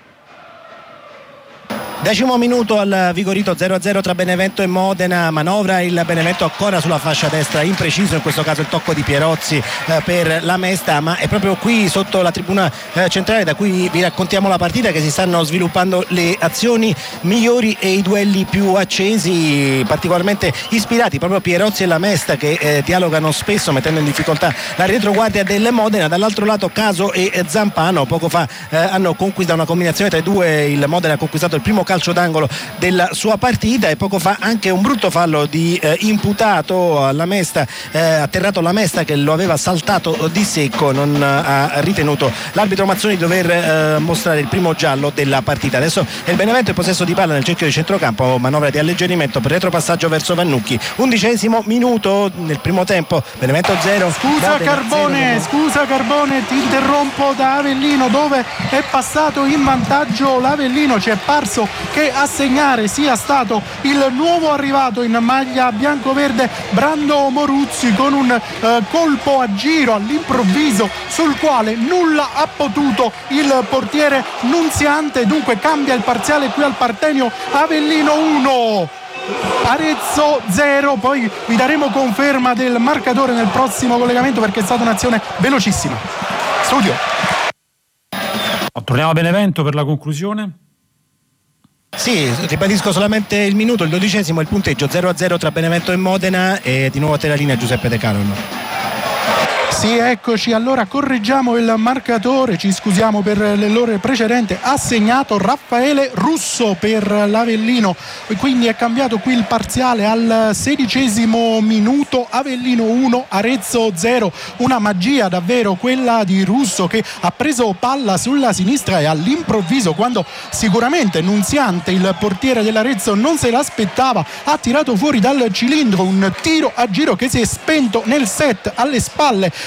Decimo minuto al Vigorito, zero a zero tra Benevento e Modena. Manovra il Benevento ancora sulla fascia destra, impreciso in questo caso il tocco di Pierozzi eh, per la Mesta, ma è proprio qui sotto la tribuna eh, centrale da cui vi raccontiamo la partita che si stanno sviluppando le azioni migliori e i duelli più accesi, particolarmente ispirati proprio Pierozzi e la Mesta che eh, dialogano spesso mettendo in difficoltà la retroguardia del Modena. Dall'altro lato Caso e Zampano poco fa eh, hanno conquistato una combinazione tra i due, il Modena ha conquistato il primo calcio d'angolo della sua partita e poco fa anche un brutto fallo di eh, imputato alla Mesta, eh, atterrato alla Mesta che lo aveva saltato di secco, non ha ritenuto l'arbitro Mazzoni di dover eh, mostrare il primo giallo della partita. Adesso è il Benevento in possesso di palla nel cerchio di centrocampo, manovra di alleggerimento per retropassaggio verso Vannucchi. Undicesimo minuto nel primo tempo, Benevento zero. Scusa Carbone, scusa Carbone, ti interrompo da Avellino dove è passato in vantaggio l'Avellino. Ci è parso che a segnare sia stato il nuovo arrivato in maglia bianco-verde Brando Moruzzi con un eh, colpo a giro all'improvviso sul quale nulla ha potuto il portiere Nunziante. Dunque cambia il parziale qui al Partenio, Avellino uno Arezzo zero. Poi vi daremo conferma del marcatore nel prossimo collegamento perché è stata un'azione velocissima. Studio. Torniamo a Benevento per la conclusione. Sì, ribadisco solamente il minuto, il dodicesimo, il punteggio zero a zero tra Benevento e Modena e di nuovo a te la linea Giuseppe De Carolo. Sì, eccoci, allora correggiamo il marcatore, ci scusiamo per l'errore precedente, ha segnato Raffaele Russo per l'Avellino, quindi è cambiato qui il parziale al sedicesimo minuto, Avellino uno, Arezzo zero, una magia davvero quella di Russo che ha preso palla sulla sinistra e all'improvviso, quando sicuramente Nunziante, il portiere dell'Arezzo, non se l'aspettava, ha tirato fuori dal cilindro un tiro a giro che si è spento nel set alle spalle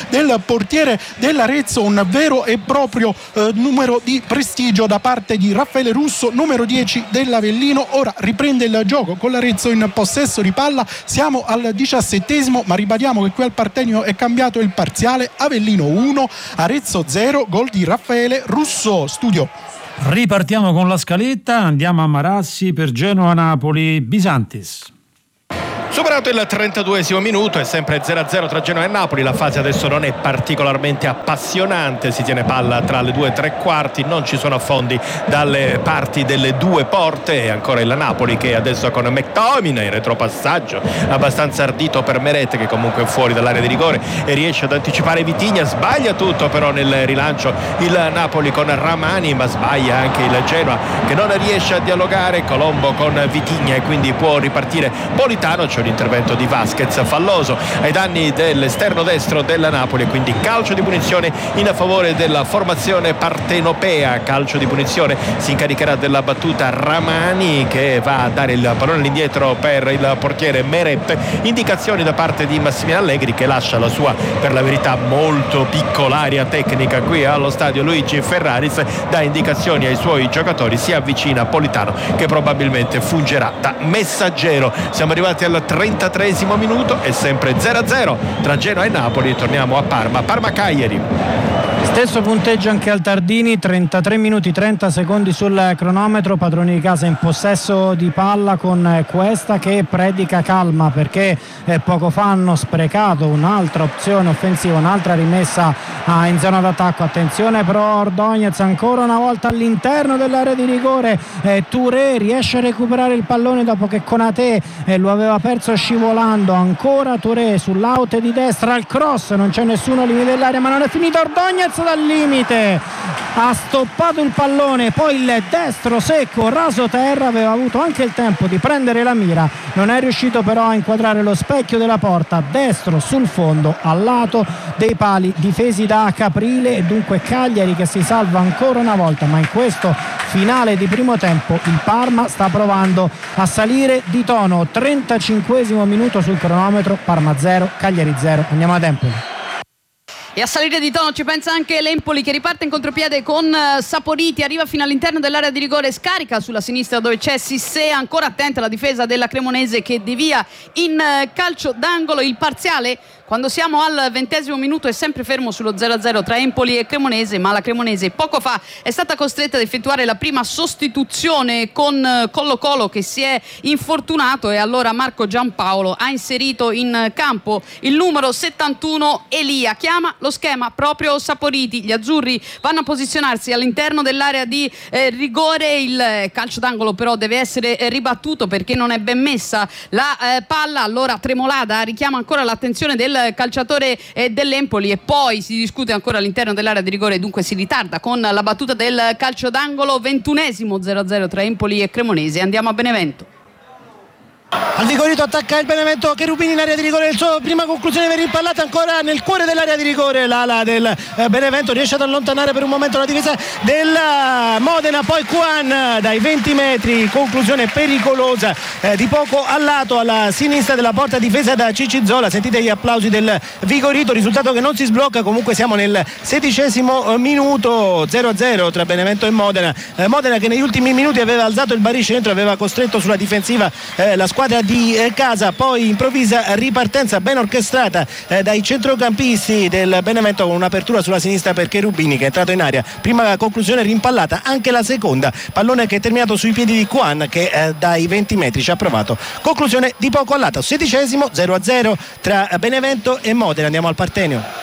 del portiere dell'Arezzo, un vero e proprio eh, numero di prestigio da parte di Raffaele Russo, numero dieci dell'Avellino. Ora riprende il gioco con l'Arezzo in possesso di palla, siamo al diciassettesimo, ma ribadiamo che qui al Partenio è cambiato il parziale: Avellino uno, Arezzo zero, gol di Raffaele Russo. Studio. Ripartiamo con la scaletta, andiamo a Marassi per Genoa-Napoli. Bisantis. Superato il trentaduesimo minuto, è sempre zero a zero tra Genoa e Napoli. La fase adesso non è particolarmente appassionante, si tiene palla tra le due e tre quarti, non ci sono affondi dalle parti delle due porte. E ancora il Napoli che adesso con McTominay, retropassaggio abbastanza ardito per Meret, che comunque è fuori dall'area di rigore e riesce ad anticipare Vitigna. Sbaglia tutto però nel rilancio il Napoli con Ramani, ma sbaglia anche il Genoa che non riesce a dialogare Colombo con Vitigna e quindi può ripartire Politano. C'è un intervento di Vasquez falloso ai danni dell'esterno destro della Napoli e quindi calcio di punizione in favore della formazione partenopea. Calcio di punizione, si incaricherà della battuta Ramani che va a dare il pallone all'indietro per il portiere Meret. Indicazioni da parte di Massimiliano Allegri che lascia la sua, per la verità, molto piccola area tecnica qui allo stadio Luigi Ferraris, dà indicazioni ai suoi giocatori, si avvicina Politano che probabilmente fungerà da messaggero. Siamo arrivati al trentatreesimo minuto, è sempre zero a zero tra Genoa e Napoli. Torniamo a Parma, Parma-Cagliari. Stesso punteggio anche al Tardini, trentatré minuti trenta secondi sul cronometro. Padroni di casa in possesso di palla con Cuesta che predica calma perché eh, poco fa hanno sprecato un'altra opzione offensiva, un'altra rimessa ah, in zona d'attacco. Attenzione però Ordóñez ancora una volta all'interno dell'area di rigore. eh, Touré riesce a recuperare il pallone dopo che Konaté eh, lo aveva perso scivolando. Ancora Touré sull'out di destra, al cross, non c'è nessuno al limite dell'area ma non è finito. Ordóñez dal limite ha stoppato il pallone, poi il destro secco raso terra, aveva avuto anche il tempo di prendere la mira, non è riuscito però a inquadrare lo specchio della porta. Destro sul fondo al lato dei pali difesi da Caprile e dunque Cagliari che si salva ancora una volta, ma in questo finale di primo tempo il Parma sta provando a salire di tono. trentacinquesimo minuto sul cronometro, Parma zero, Cagliari zero. Andiamo a Empoli. E a salire di tono ci pensa anche l'Empoli che riparte in contropiede con uh, Saporiti, arriva fino all'interno dell'area di rigore, scarica sulla sinistra dove c'è Sissé, ancora attenta alla difesa della Cremonese che devia in uh, calcio d'angolo. Il parziale quando siamo al ventesimo minuto è sempre fermo sullo zero a zero tra Empoli e Cremonese, ma la Cremonese poco fa è stata costretta ad effettuare la prima sostituzione con uh, Colo Colo che si è infortunato e allora Marco Giampaolo ha inserito in campo il numero settantuno Elia. Chiama lo schema proprio Saporiti, gli azzurri vanno a posizionarsi all'interno dell'area di eh, rigore. Il calcio d'angolo però deve essere eh, ribattuto perché non è ben messa la eh, palla. Allora Tremolada richiama ancora l'attenzione del calciatore eh, dell'Empoli e poi si discute ancora all'interno dell'area di rigore, dunque si ritarda con la battuta del calcio d'angolo. Ventunesimo zero a zero tra Empoli e Cremonese. Andiamo a Benevento. Al Vigorito attacca il Benevento, Cherubini in area di rigore, il suo prima conclusione per impallata ancora nel cuore dell'area di rigore. L'ala del Benevento riesce ad allontanare per un momento la difesa del Modena, poi Quan dai venti metri, conclusione pericolosa eh, di poco al lato alla sinistra della porta, difesa da Cicizzola. Sentite gli applausi del Vigorito, risultato che non si sblocca. Comunque siamo nel sedicesimo minuto, zero a zero tra Benevento e Modena. eh, Modena che negli ultimi minuti aveva alzato il baricentro, aveva costretto sulla difensiva eh, la squadra di eh, casa, poi improvvisa ripartenza ben orchestrata eh, dai centrocampisti del Benevento con un'apertura sulla sinistra per Cherubini che è entrato in aria, prima conclusione rimpallata, anche la seconda, pallone che è terminato sui piedi di Quan che eh, dai venti metri ci ha provato, conclusione di poco al lato. Sedicesimo, zero a zero tra Benevento e Modena. Andiamo al Partenio.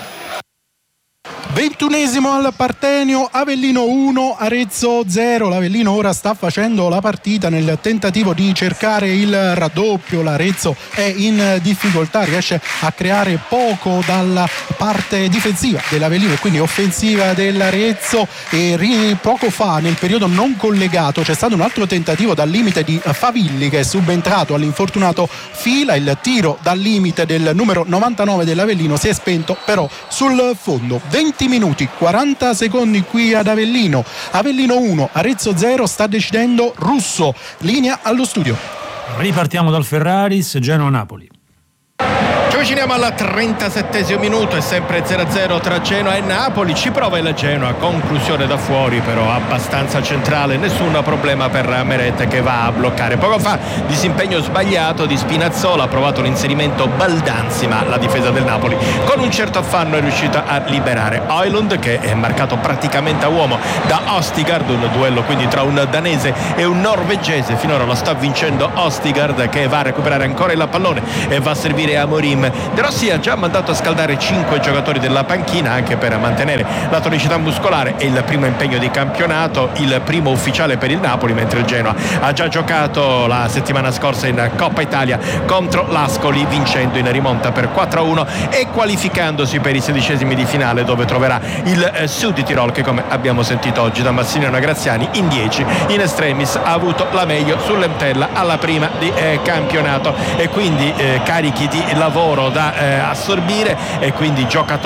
ventunesimo al Partenio, Avellino uno, Arezzo zero. L'Avellino ora sta facendo la partita nel tentativo di cercare il raddoppio. L'Arezzo è in difficoltà, riesce a creare poco dalla parte difensiva dell'Avellino e quindi offensiva dell'Arezzo. E ri- poco fa nel periodo non collegato c'è stato un altro tentativo dal limite di Favilli che è subentrato all'infortunato Fila. Il tiro dal limite del numero novantanove dell'Avellino si è spento però sul fondo. venti minuti, quaranta secondi qui ad Avellino. Avellino uno, Arezzo zero, sta decidendo Russo. Linea allo studio. Ripartiamo dal Ferraris, Genoa-Napoli. avviciniamo al trentasettesimo minuto, è sempre zero a zero tra Genoa e Napoli. Ci prova il Genoa, conclusione da fuori però abbastanza centrale, nessun problema per Meret che va a bloccare. Poco fa disimpegno sbagliato di Spinazzola, ha provato l'inserimento Baldanzi, ma la difesa del Napoli con un certo affanno è riuscita a liberare Højlund, che è marcato praticamente a uomo da Østigard, un duello quindi tra un danese e un norvegese. Finora lo sta vincendo Østigard, che va a recuperare ancora il pallone e va a servire a Morim. De Rossi ha già mandato a scaldare cinque giocatori della panchina anche per mantenere la tonicità muscolare. È il primo impegno di campionato, il primo ufficiale per il Napoli, mentre il Genoa ha già giocato la settimana scorsa in Coppa Italia contro l'Ascoli, vincendo in rimonta per quattro a uno e qualificandosi per i sedicesimi di finale, dove troverà il Sud Tirol, che come abbiamo sentito oggi da Massimiliano Graziani in dieci in extremis ha avuto la meglio sull'Entella alla prima di eh, campionato, e quindi eh, carichi di lavoro da eh, assorbire, e quindi giocatori